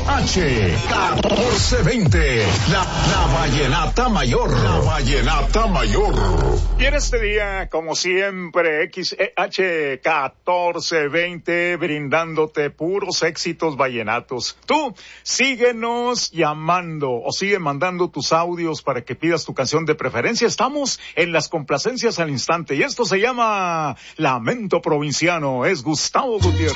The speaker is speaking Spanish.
1420, la vallenata mayor. La vallenata mayor. Y en este día, como siempre, XEH 1420, brindándote puros éxitos vallenatos. Tú, síguenos llamando o sigue mandando tus audios para que pidas tu canción de preferencia. Estamos en las complacencias al instante y esto se llama Lamento Provinciano. Es Gustavo Gutiérrez.